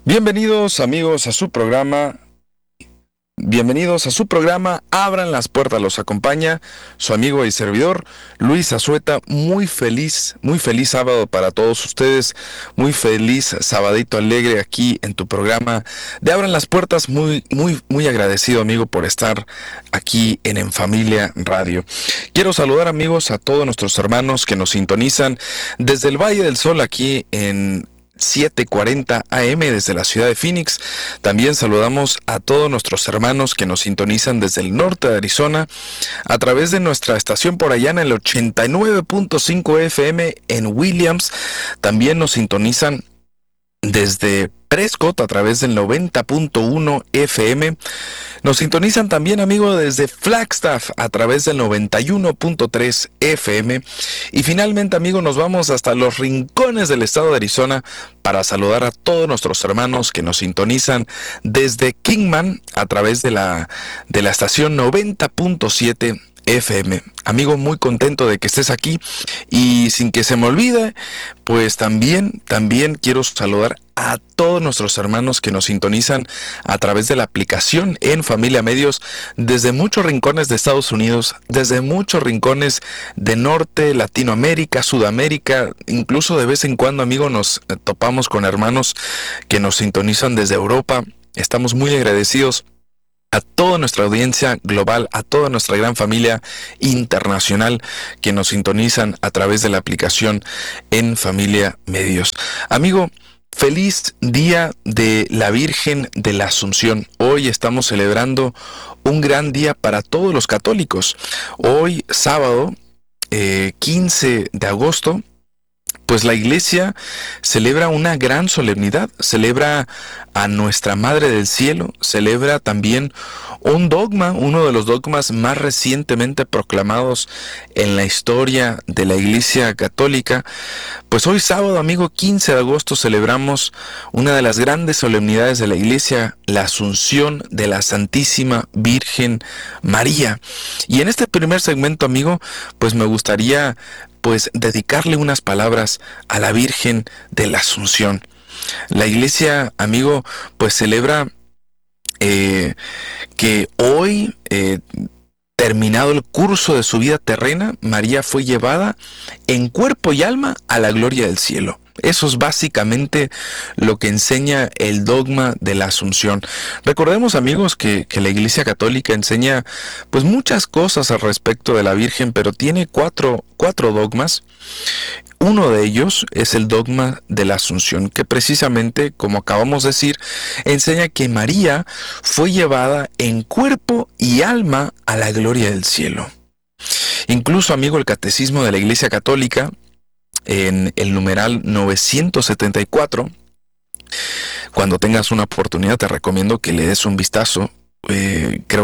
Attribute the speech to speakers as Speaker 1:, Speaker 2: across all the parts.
Speaker 1: Bienvenidos amigos a su programa. Bienvenidos a su programa Abran las Puertas. Los acompaña su amigo y servidor Luis Azueta. Muy feliz sábado para todos ustedes. Muy feliz sabadito alegre aquí en tu programa de Abran las Puertas. Muy agradecido, amigo, por estar aquí en Familia Radio. Quiero saludar, amigos, a todos nuestros hermanos que nos sintonizan desde el Valle del Sol aquí en 7:40 AM desde la ciudad de Phoenix. También saludamos a todos nuestros hermanos que nos sintonizan desde el norte de Arizona a través de nuestra estación por allá en el 89.5 FM en Williams. También nos sintonizan desde Prescott a través del 90.1 FM. Nos sintonizan también, amigo, desde Flagstaff a través del 91.3 FM. Y finalmente, amigo, nos vamos hasta los rincones del estado de Arizona para saludar a todos nuestros hermanos que nos sintonizan desde Kingman a través de la estación 90.7 FM. Amigo, muy contento de que estés aquí, y sin que se me olvide, pues también quiero saludar a todos nuestros hermanos que nos sintonizan a través de la aplicación en Familia Medios desde muchos rincones de Estados Unidos, desde muchos rincones de Norte, Latinoamérica, Sudamérica. Incluso de vez en cuando, amigo, nos topamos con hermanos que nos sintonizan desde Europa. Estamos muy agradecidos a toda nuestra audiencia global, a toda nuestra gran familia internacional que nos sintonizan a través de la aplicación en Familia Medios. Amigo, feliz día de la Virgen de la Asunción. Hoy estamos celebrando un gran día para todos los católicos. Hoy, sábado, 15 de agosto, pues la Iglesia celebra una gran solemnidad, celebra a nuestra Madre del Cielo, celebra también un dogma, uno de los dogmas más recientemente proclamados en la historia de la Iglesia Católica. Pues hoy sábado, amigo, 15 de agosto, celebramos una de las grandes solemnidades de la Iglesia, la Asunción de la Santísima Virgen María. Y en este primer segmento, amigo, pues me gustaría dedicarle unas palabras a la Virgen de la Asunción. La Iglesia, amigo, pues celebra que hoy, terminado el curso de su vida terrena, María fue llevada en cuerpo y alma a la gloria del cielo. Eso es básicamente lo que enseña el dogma de la Asunción. Recordemos, amigos, que la Iglesia Católica enseña pues muchas cosas al respecto de la Virgen, pero tiene cuatro dogmas. Uno de ellos es el dogma de la Asunción, que precisamente, como acabamos de decir, enseña que María fue llevada en cuerpo y alma a la gloria del cielo. Incluso, amigo, el Catecismo de la Iglesia Católica, en el numeral 974, cuando tengas una oportunidad te recomiendo que le des un vistazo. Creo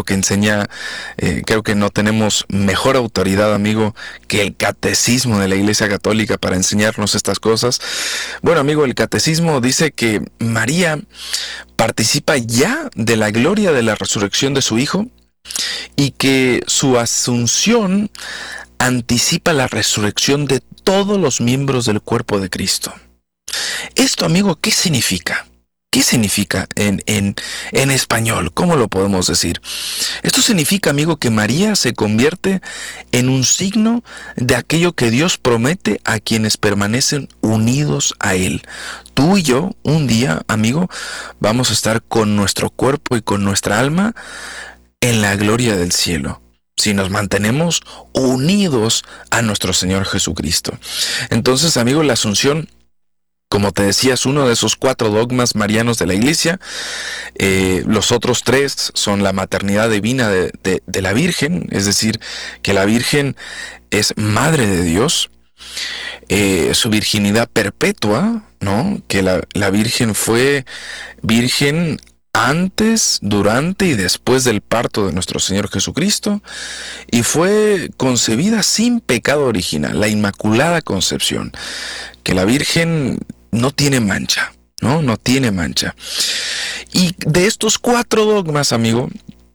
Speaker 1: que no tenemos mejor autoridad, amigo, que el Catecismo de la Iglesia Católica para enseñarnos estas cosas. Bueno, amigo, el Catecismo dice que María participa ya de la gloria de la resurrección de su Hijo, y que su asunción anticipa la resurrección de todos los miembros del cuerpo de Cristo. Esto, amigo, ¿qué significa? ¿Qué significa en español? ¿Cómo lo podemos decir? Esto significa, amigo, que María se convierte en un signo de aquello que Dios promete a quienes permanecen unidos a Él. Tú y yo, un día, amigo, vamos a estar con nuestro cuerpo y con nuestra alma en la gloria del cielo, si nos mantenemos unidos a nuestro Señor Jesucristo. Entonces, amigo, la Asunción, como te decía, es uno de esos 4 dogmas marianos de la Iglesia. Los otros 3 son la maternidad divina de la Virgen, es decir, que la Virgen es Madre de Dios. Su virginidad perpetua, ¿no? Que la Virgen fue virgen antes, durante y después del parto de nuestro Señor Jesucristo, y fue concebida sin pecado original, la Inmaculada Concepción, que la Virgen no tiene mancha, no tiene mancha. Y de estos 4 dogmas, amigo,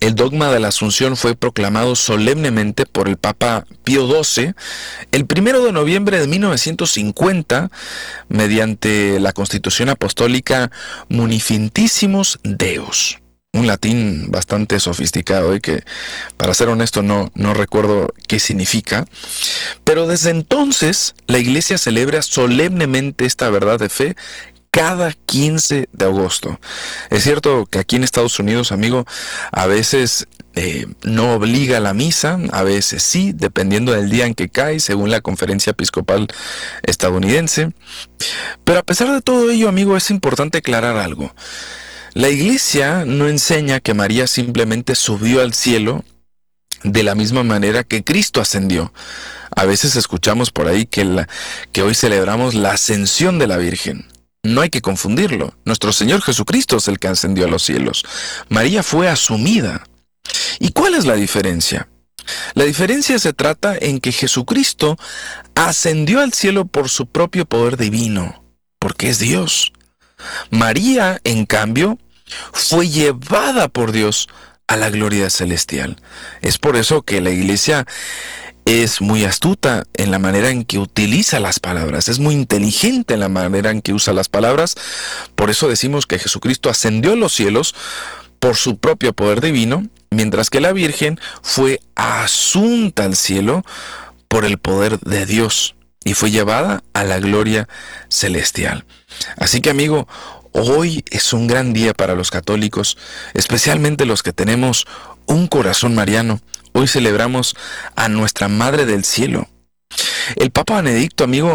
Speaker 1: El dogma de la Asunción fue proclamado solemnemente por el Papa Pío XII el 1 de noviembre de 1950 mediante la Constitución Apostólica Munificentissimus Deus. Un latín bastante sofisticado y que, para ser honesto, no recuerdo qué significa. Pero desde entonces la Iglesia celebra solemnemente esta verdad de fe cada 15 de agosto. Es cierto que aquí en Estados Unidos, amigo, a veces no obliga la misa, a veces sí, dependiendo del día en que cae, según la Conferencia Episcopal estadounidense. Pero a pesar de todo ello, amigo, es importante aclarar algo. La Iglesia no enseña que María simplemente subió al cielo de la misma manera que Cristo ascendió. A veces escuchamos por ahí que hoy celebramos la ascensión de la Virgen. No hay que confundirlo. Nuestro Señor Jesucristo es el que ascendió a los cielos. María fue asumida. ¿Y cuál es la diferencia? La diferencia se trata en que Jesucristo ascendió al cielo por su propio poder divino, porque es Dios. María, en cambio, fue llevada por Dios a la gloria celestial. Es por eso que la Iglesia es muy astuta en la manera en que utiliza las palabras, es muy inteligente en la manera en que usa las palabras. Por eso decimos que Jesucristo ascendió a los cielos por su propio poder divino, mientras que la Virgen fue asunta al cielo por el poder de Dios y fue llevada a la gloria celestial. Así que, amigo, hoy es un gran día para los católicos, especialmente los que tenemos un corazón mariano. Hoy celebramos a nuestra Madre del Cielo. El Papa Benedicto, amigo,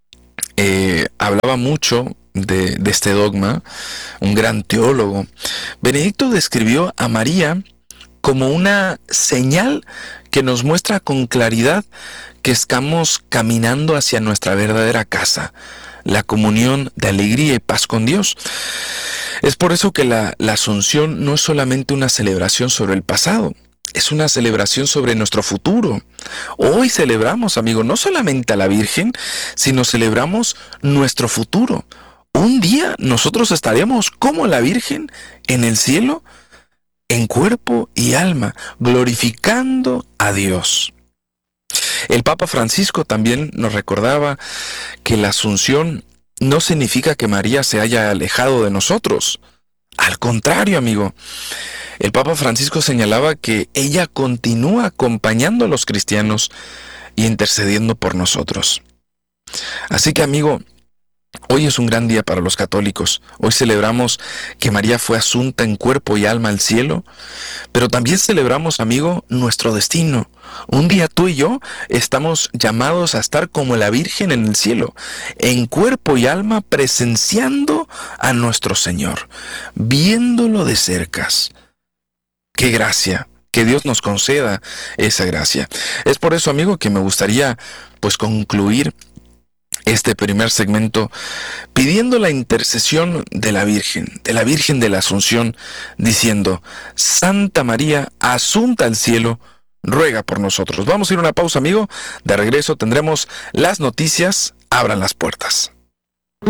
Speaker 1: hablaba mucho de este dogma, un gran teólogo. Benedicto describió a María como una señal que nos muestra con claridad que estamos caminando hacia nuestra verdadera casa, la comunión de alegría y paz con Dios. Es por eso que la Asunción no es solamente una celebración sobre el pasado, es una celebración sobre nuestro futuro. Hoy celebramos, amigo, no solamente a la Virgen, sino celebramos nuestro futuro. Un día nosotros estaremos como la Virgen en el cielo, en cuerpo y alma, glorificando a Dios. El Papa Francisco también nos recordaba que la Asunción no significa que María se haya alejado de nosotros. Al contrario, amigo, el Papa Francisco señalaba que ella continúa acompañando a los cristianos y intercediendo por nosotros. Así que, amigo, hoy es un gran día para los católicos. Hoy celebramos que María fue asunta en cuerpo y alma al cielo, pero también celebramos, amigo, nuestro destino. Un día tú y yo estamos llamados a estar como la Virgen en el cielo, en cuerpo y alma, presenciando a nuestro Señor, viéndolo de cercas. ¡Qué gracia! Que Dios nos conceda esa gracia. Es por eso, amigo, que me gustaría concluir este primer segmento pidiendo la intercesión de la Virgen de la Asunción, diciendo: Santa María, asunta al cielo, ruega por nosotros. Vamos a ir a una pausa, amigo. De regreso tendremos las noticias. Abran las puertas.